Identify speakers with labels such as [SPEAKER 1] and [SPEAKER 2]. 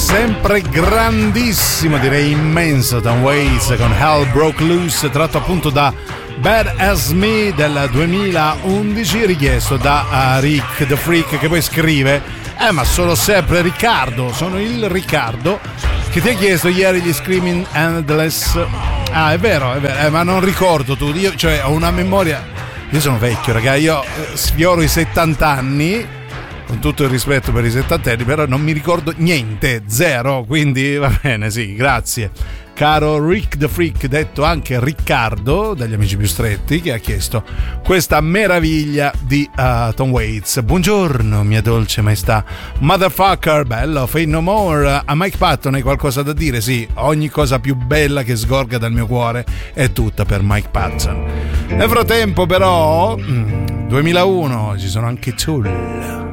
[SPEAKER 1] sempre grandissimo, direi immenso Tom Waits con Hell Broke Loose, tratto appunto da Bad As Me del 2011, richiesto da Rick the Freak, che poi scrive ma sono sempre Riccardo, sono il Riccardo che ti ha chiesto ieri gli Screaming Endless. È vero, ma non ricordo tu, io cioè ho una memoria, io sono vecchio raga, io sfioro i 70 anni, con tutto il rispetto per i settantenni, però non mi ricordo niente, zero, quindi va bene, sì, grazie. Caro Rick the Freak, detto anche Riccardo, dagli amici più stretti, che ha chiesto questa meraviglia di Tom Waits. Buongiorno, mia dolce maestà. Motherfucker, bello, Fade No More. A Mike Patton hai qualcosa da dire? Sì, ogni cosa più bella che sgorga dal mio cuore è tutta per Mike Patton. Nel frattempo però, 2001, ci sono anche Tool.